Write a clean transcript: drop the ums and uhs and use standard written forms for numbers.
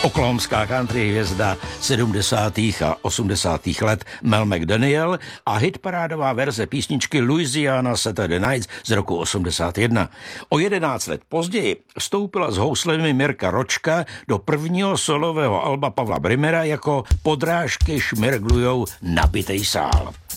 Oklahomská country hvězda 70. a 80. let Mel McDaniel a hitparádová verze písničky Louisiana Saturday Nights z roku 81. O 11 let později vstoupila s houslemi Mirka Ročka do prvního solového alba Pavla Brimera jako Podrážky šmirglujou nabitej sál.